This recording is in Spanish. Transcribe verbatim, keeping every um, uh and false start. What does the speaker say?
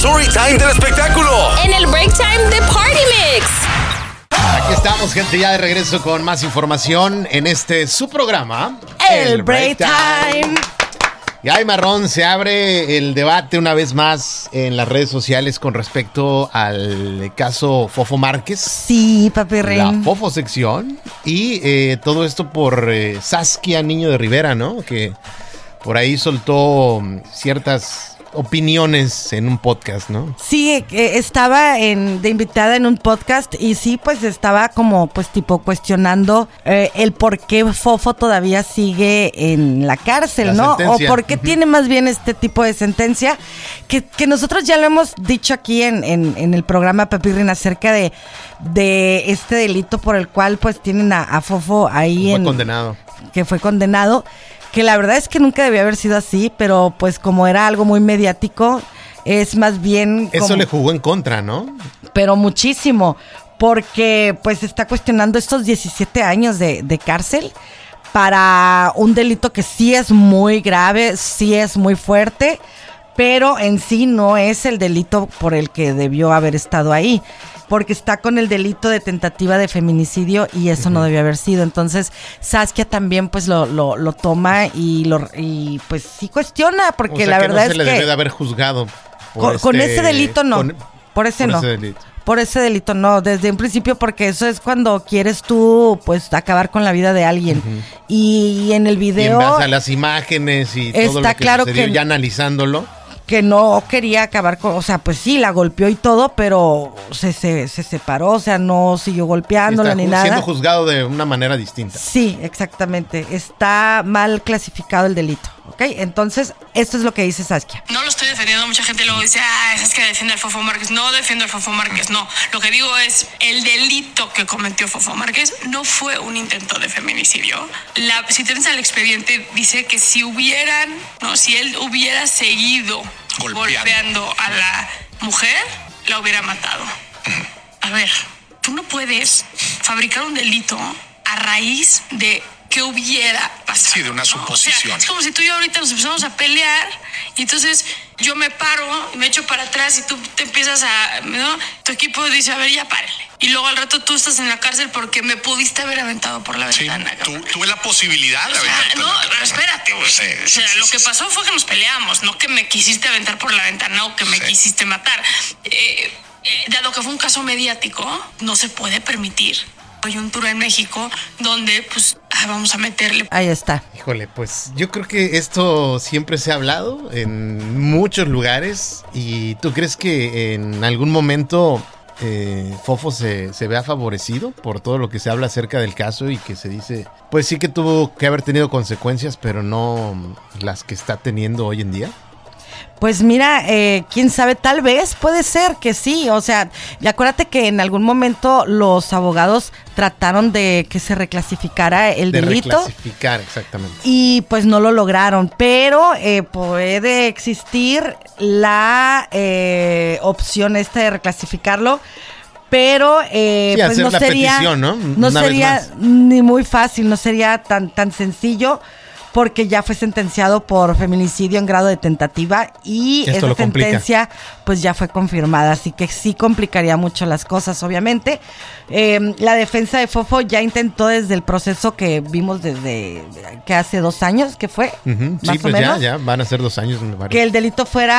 story time del espectáculo. En el break time de Party Mix. Aquí estamos, gente, ya de regreso con más información en este su programa, El, el Break Time. time. Y ay, Marrón, se abre el debate una vez más en las redes sociales con respecto al caso Fofo Márquez. Sí, papi Rey. La Fofo sección. Y eh, todo esto por eh, Saskia Niño de Rivera, ¿no? Que por ahí soltó ciertas opiniones en un podcast, ¿no? Sí, estaba en, de invitada en un podcast y sí, pues estaba como, pues tipo cuestionando eh, el por qué Fofo todavía sigue en la cárcel, la ¿no? Sentencia. O por qué uh-huh. tiene más bien este tipo de sentencia, que, que nosotros ya lo hemos dicho aquí en, en, en el programa Papirrin acerca de, de este delito por el cual pues tienen a, a Fofo ahí fue en... condenado. Que fue condenado. Que la verdad es que nunca debió haber sido así, pero pues como era algo muy mediático, es más bien... Eso como, le jugó en contra, ¿no? Pero muchísimo, porque pues está cuestionando estos diecisiete años de, de cárcel para un delito que sí es muy grave, sí es muy fuerte, pero en sí no es el delito por el que debió haber estado ahí. Porque está con el delito de tentativa de feminicidio y eso uh-huh. no debió haber sido. Entonces, Saskia también pues lo, lo, lo toma y lo y pues sí cuestiona, porque o sea, la que verdad no se es le que... debe de haber juzgado. Con, este, con ese delito no, con, por ese por no. Ese delito. Por ese delito no, desde un principio, porque eso es cuando quieres tú pues acabar con la vida de alguien. Uh-huh. Y en el video... Y en base a las imágenes y todo lo que claro sucedió, que, ya analizándolo... que no quería acabar con, o sea, pues sí, la golpeó y todo, pero se, se, se separó, o sea, no siguió golpeándola está ni nada. Siendo juzgado de una manera distinta. Sí, exactamente. Está mal clasificado el delito, ¿ok? Entonces, esto es lo que dice Saskia. No lo estoy defendiendo, mucha gente luego dice, ah, es que defiende al Fofo Márquez. No defiendo al Fofo Márquez, no. Lo que digo es, el delito que cometió Fofo Márquez no fue un intento de feminicidio. La, si te ves al expediente, dice que si hubieran, no, si él hubiera seguido golpeando, golpeando a la mujer, la hubiera matado. A ver, tú no puedes fabricar un delito a raíz de que hubiera pasado. Sí, de una suposición. O sea, es como si tú y yo ahorita nos empezamos a pelear y entonces yo me paro y me echo para atrás y tú te empiezas a, ¿no? Tu equipo dice, a ver, ya párale. Y luego al rato tú estás en la cárcel porque me pudiste haber aventado por la ventana. Sí, tú, tuve la posibilidad de aventarte. O sea, no, pero espérate, güey. Sí, sí, o sea, sí, lo sí, que pasó fue que nos peleamos, no que me quisiste aventar por la ventana o que me sí. quisiste matar. Eh, eh, dado que fue un caso mediático, no se puede permitir coyuntura en México donde pues ah, vamos a meterle. Ahí está. Híjole, pues yo creo que esto siempre se ha hablado en muchos lugares. ¿Y tú crees que en algún momento eh, Fofo se, se vea favorecido por todo lo que se habla acerca del caso y que se dice, pues sí que tuvo que haber tenido consecuencias, pero no las que está teniendo hoy en día? Pues mira, eh, quién sabe, tal vez puede ser que sí, o sea, y acuérdate que en algún momento los abogados trataron de que se reclasificara el de delito. De reclasificar, exactamente. Y pues no lo lograron, pero eh, puede existir la eh, opción esta de reclasificarlo. Pero eh, sí, pues hacer no la sería, petición, ¿no? no Una sería ni muy fácil, no sería tan, tan sencillo. Porque ya fue sentenciado por feminicidio en grado de tentativa y esto esa sentencia pues ya fue confirmada, así que sí complicaría mucho las cosas, obviamente. Eh, la defensa de Fofo ya intentó desde el proceso que vimos desde que hace dos años, que fue, uh-huh. más sí, o pues menos, ya, ya van a ser dos años. Me parece. Que el delito fuera